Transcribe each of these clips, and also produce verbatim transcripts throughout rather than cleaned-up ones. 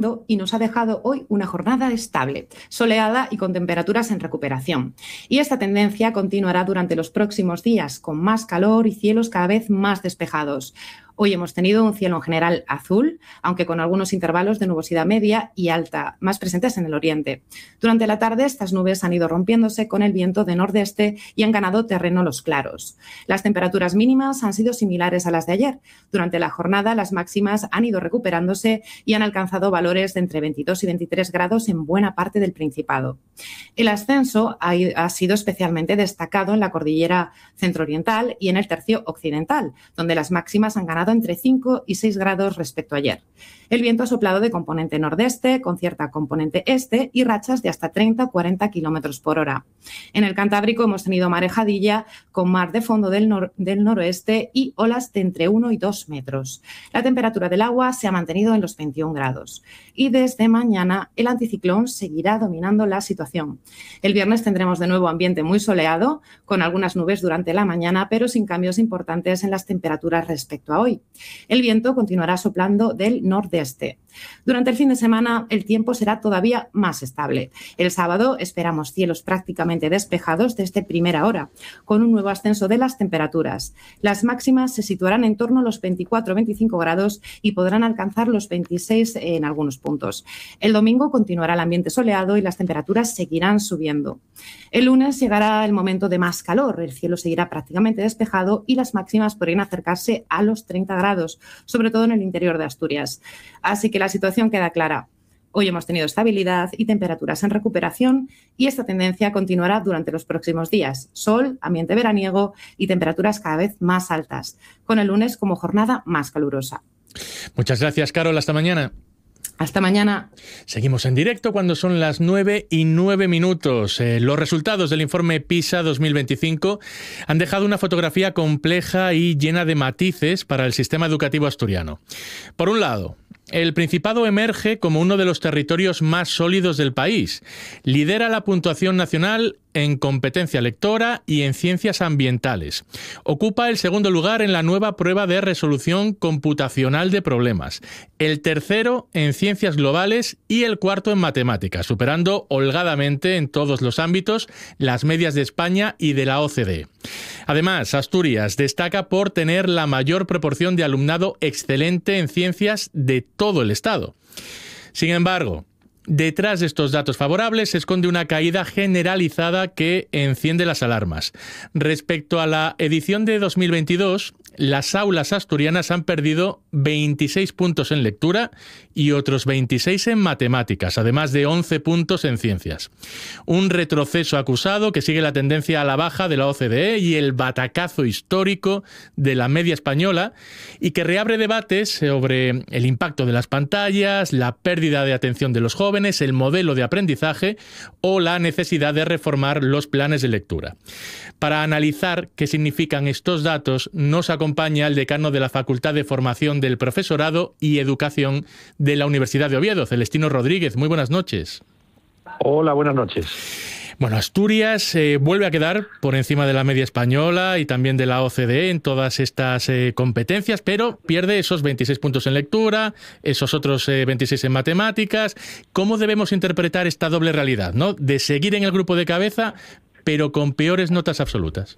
continuando y nos ha dejado hoy una jornada estable, soleada y con temperaturas en recuperación. Y esta tendencia continuará durante los próximos días, con más calor y cielos cada vez más despejados. Hoy hemos tenido un cielo en general azul, aunque con algunos intervalos de nubosidad media y alta, más presentes en el oriente. Durante la tarde, estas nubes han ido rompiéndose con el viento de nordeste y han ganado terreno los claros. Las temperaturas mínimas han sido similares a las de ayer. Durante la jornada, las máximas han ido recuperándose y han alcanzado valores de entre veintidós y veintitrés grados en buena parte del Principado. El ascenso ha, ha sido especialmente destacado en la cordillera centrooriental y en el tercio occidental, donde las máximas han ganado entre cinco y seis grados respecto a ayer. El viento ha soplado de componente nordeste, con cierta componente este y rachas de hasta treinta a cuarenta kilómetros por hora. En el Cantábrico hemos tenido marejadilla con mar de fondo del, nor- del noroeste y olas de entre uno y dos metros. La temperatura del agua se ha mantenido en los veintiún grados. Y desde mañana el anticiclón seguirá dominando la situación. El viernes tendremos de nuevo ambiente muy soleado, con algunas nubes durante la mañana, pero sin cambios importantes en las temperaturas respecto a hoy. El viento continuará soplando del nordeste. Durante el fin de semana el tiempo será todavía más estable. El sábado esperamos cielos prácticamente despejados desde primera hora, con un nuevo ascenso de las temperaturas. Las máximas se situarán en torno a los veinticuatro a veinticinco grados y podrán alcanzar los veintiséis en algunos puntos. El domingo continuará el ambiente soleado y las temperaturas seguirán subiendo. El lunes llegará el momento de más calor. El cielo seguirá prácticamente despejado y las máximas podrían acercarse a los treinta grados, sobre todo en el interior de Asturias. Así que la situación queda clara. Hoy hemos tenido estabilidad y temperaturas en recuperación y esta tendencia continuará durante los próximos días. Sol, ambiente veraniego y temperaturas cada vez más altas, con el lunes como jornada más calurosa. Muchas gracias, Carol. Hasta mañana. Hasta mañana. Seguimos en directo cuando son las nueve y nueve minutos. Eh, los resultados del informe PISA dos mil veinticinco han dejado una fotografía compleja y llena de matices para el sistema educativo asturiano. Por un lado, el Principado emerge como uno de los territorios más sólidos del país. Lidera la puntuación nacional en competencia lectora y en ciencias ambientales. Ocupa el segundo lugar en la nueva prueba de resolución computacional de problemas, el tercero en ciencias globales y el cuarto en matemáticas, superando holgadamente en todos los ámbitos las medias de España y de la O C D E. Además, Asturias destaca por tener la mayor proporción de alumnado excelente en ciencias de todo el Estado. Sin embargo, detrás de estos datos favorables se esconde una caída generalizada que enciende las alarmas. Respecto a la edición de dos mil veintidós, las aulas asturianas han perdido veintiséis puntos en lectura y otros veintiséis en matemáticas, además de once puntos en ciencias. Un retroceso acusado que sigue la tendencia a la baja de la O C D E y el batacazo histórico de la media española y que reabre debates sobre el impacto de las pantallas, la pérdida de atención de los jóvenes, el modelo de aprendizaje o la necesidad de reformar los planes de lectura. Para analizar qué significan estos datos, nos acompaña el decano de la Facultad de Formación del Profesorado y Educación de la Universidad de Oviedo, Celestino Rodríguez. Muy buenas noches. Hola, buenas noches. Bueno, Asturias eh, vuelve a quedar por encima de la media española y también de la O C D E en todas estas eh, competencias, pero pierde esos veintiséis puntos en lectura, esos otros eh, veintiséis en matemáticas. ¿Cómo debemos interpretar esta doble realidad, ¿no? De seguir en el grupo de cabeza, pero con peores notas absolutas.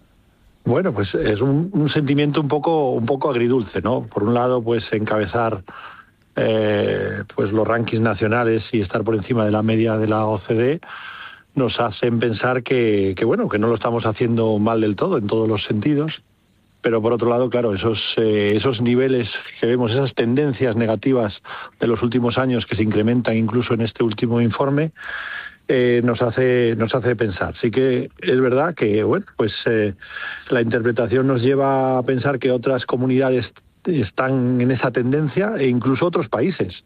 Bueno, pues es un, un sentimiento un poco un poco agridulce, ¿no? Por un lado, pues encabezar eh, pues los rankings nacionales y estar por encima de la media de la O C D E nos hacen pensar que, que bueno, que no lo estamos haciendo mal del todo en todos los sentidos. Pero por otro lado, claro, esos eh, esos niveles que vemos, esas tendencias negativas de los últimos años que se incrementan incluso en este último informe, eh, nos hace nos hace pensar. Sí que es verdad que bueno, pues eh, la interpretación nos lleva a pensar que otras comunidades están en esa tendencia e incluso otros países.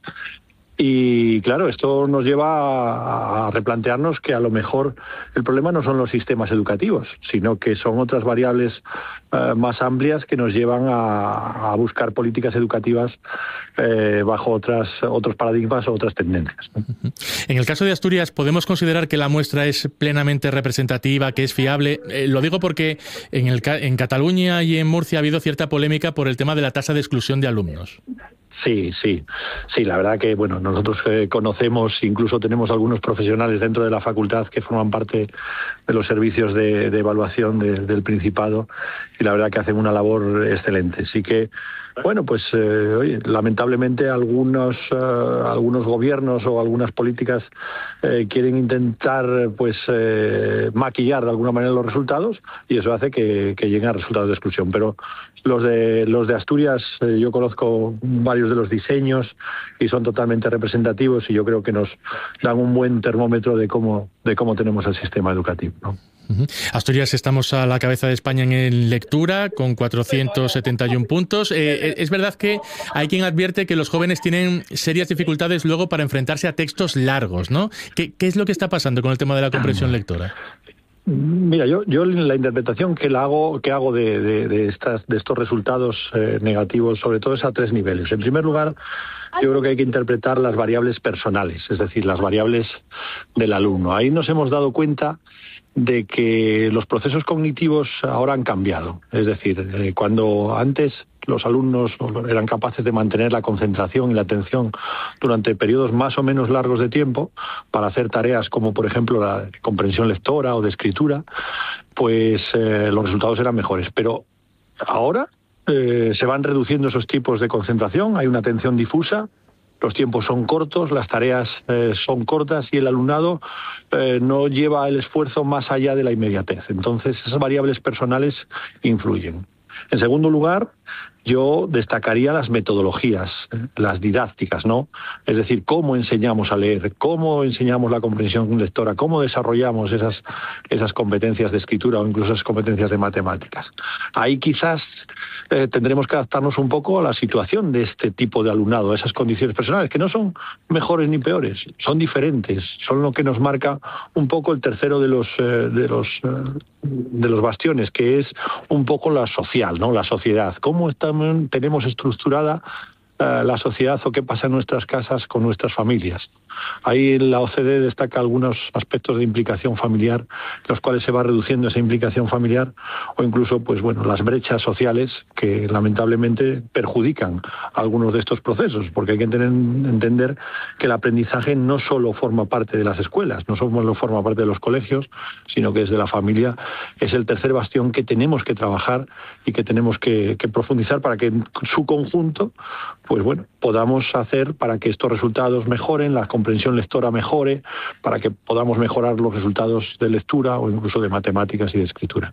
Y claro, esto nos lleva a replantearnos que a lo mejor el problema no son los sistemas educativos, sino que son otras variables eh, más amplias que nos llevan a, a buscar políticas educativas eh, bajo otras otros paradigmas o otras tendencias. En el caso de Asturias, ¿podemos considerar que la muestra es plenamente representativa, que es fiable? Eh, lo digo porque en, el, en Cataluña y en Murcia ha habido cierta polémica por el tema de la tasa de exclusión de alumnos. Sí, sí, sí, la verdad que bueno, nosotros eh, conocemos, incluso tenemos algunos profesionales dentro de la facultad que forman parte de los servicios de, de evaluación de, del Principado, y la verdad que hacen una labor excelente. Sí que, bueno, pues eh, oye, lamentablemente algunos uh, algunos gobiernos o algunas políticas eh, quieren intentar pues eh, maquillar de alguna manera los resultados, y eso hace que, que lleguen a resultados de exclusión. Pero los de los de Asturias, eh, yo conozco varios de los diseños y son totalmente representativos, y yo creo que nos dan un buen termómetro de cómo de cómo tenemos el sistema educativo, ¿no? Uh-huh. Asturias, estamos a la cabeza de España en lectura, con cuatrocientos setenta y uno puntos. Eh, es verdad que hay quien advierte que los jóvenes tienen serias dificultades luego para enfrentarse a textos largos, ¿no? ¿Qué, qué es lo que está pasando con el tema de la comprensión lectora? Mira, yo, yo la interpretación que la hago, que hago de, de, de estas, de estos resultados eh, negativos, sobre todo es a tres niveles. En primer lugar, yo creo que hay que interpretar las variables personales, es decir, las variables del alumno. Ahí nos hemos dado cuenta de que los procesos cognitivos ahora han cambiado. Es decir, eh, cuando antes los alumnos eran capaces de mantener la concentración y la atención durante periodos más o menos largos de tiempo para hacer tareas como, por ejemplo, la comprensión lectora o de escritura, pues eh, los resultados eran mejores. Pero ahora eh, se van reduciendo esos tipos de concentración, hay una atención difusa, los tiempos son cortos, las tareas eh, son cortas y el alumnado eh, no lleva el esfuerzo más allá de la inmediatez. Entonces, esas variables personales influyen. En segundo lugar, yo destacaría las metodologías, las didácticas, ¿no? Es decir, cómo enseñamos a leer, cómo enseñamos la comprensión lectora, cómo desarrollamos esas, esas competencias de escritura o incluso esas competencias de matemáticas. Ahí quizás eh, tendremos que adaptarnos un poco a la situación de este tipo de alumnado, a esas condiciones personales, que no son mejores ni peores, son diferentes, son lo que nos marca un poco el tercero de los, eh, de los, eh, de los bastiones, que es un poco la social, ¿no? La sociedad. ¿Cómo está tenemos estructurada uh, la sociedad o qué pasa en nuestras casas con nuestras familias? Ahí la O C D destaca algunos aspectos de implicación familiar, los cuales se va reduciendo esa implicación familiar, o incluso, pues bueno, las brechas sociales que lamentablemente perjudican algunos de estos procesos, porque hay que tener, entender que el aprendizaje no solo forma parte de las escuelas, no solo forma parte de los colegios, sino que desde la familia es el tercer bastión que tenemos que trabajar y que tenemos que, que profundizar para que en su conjunto, pues bueno, podamos hacer para que estos resultados mejoren, la comprensión lectora mejore, para que podamos mejorar los resultados de lectura o incluso de matemáticas y de escritura.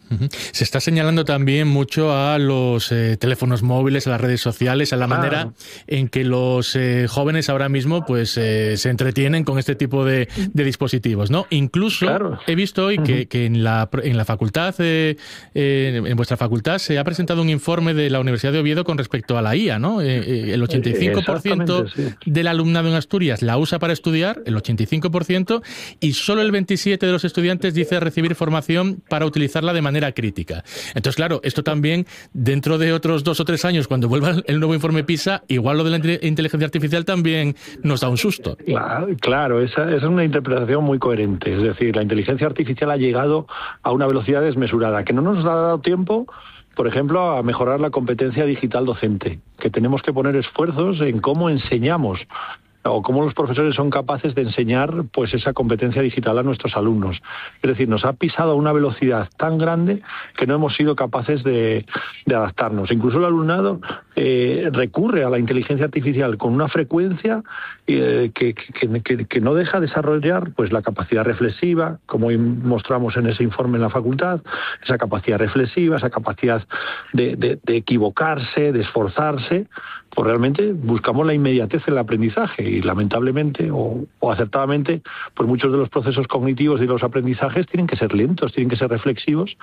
Se está señalando también mucho a los eh, teléfonos móviles, a las redes sociales, a la manera ah. en que los eh, jóvenes ahora mismo pues eh, se entretienen con este tipo de, de dispositivos, ¿no? Incluso claro. he visto hoy uh-huh. que, que en la en la facultad, eh, eh, en vuestra facultad, se ha presentado un informe de la Universidad de Oviedo con respecto a la I A, ¿no? Eh, el ochenta y cinco por ciento sí. del alumnado en Asturias la usa para estudiar, el ochenta y cinco por ciento, y solo el veintisiete por ciento de los estudiantes dice recibir formación para utilizarla de manera crítica. Entonces, claro, esto también, dentro de otros dos o tres años, cuando vuelva el nuevo informe PISA, igual lo de la inteligencia artificial también nos da un susto. Claro, claro esa, esa es una interpretación muy coherente. Es decir, la inteligencia artificial ha llegado a una velocidad desmesurada, que no nos ha dado tiempo, por ejemplo, a mejorar la competencia digital docente, que tenemos que poner esfuerzos en cómo enseñamos o cómo los profesores son capaces de enseñar pues esa competencia digital a nuestros alumnos. Es decir, nos ha pisado a una velocidad tan grande que no hemos sido capaces de, de adaptarnos. Incluso el alumnado eh, recurre a la inteligencia artificial con una frecuencia eh, que, que, que, que no deja desarrollar pues la capacidad reflexiva, como mostramos en ese informe en la facultad, esa capacidad reflexiva, esa capacidad de, de, de equivocarse, de esforzarse. Pues realmente buscamos la inmediatez en el aprendizaje y lamentablemente o, o acertadamente pues muchos de los procesos cognitivos y los aprendizajes tienen que ser lentos, tienen que ser reflexivos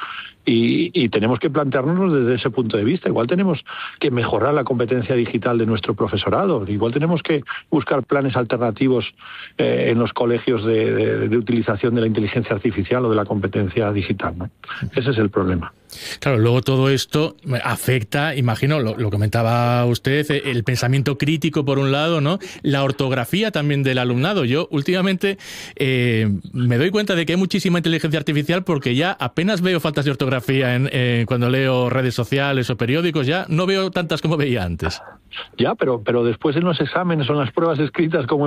y, y tenemos que plantearnos desde ese punto de vista. Igual tenemos que mejorar la competencia digital de nuestro profesorado, igual tenemos que buscar planes alternativos eh, en los colegios de, de, de utilización de la inteligencia artificial o de la competencia digital, ¿no? Ese es el problema. Claro, luego todo esto afecta, imagino, lo, lo comentaba usted, el pensamiento crítico por un lado, ¿no? La ortografía también del alumnado. Yo últimamente eh, me doy cuenta de que hay muchísima inteligencia artificial porque ya apenas veo faltas de ortografía en, eh, cuando leo redes sociales o periódicos, ya no veo tantas como veía antes. Ya, pero pero después en los exámenes o en las pruebas escritas, como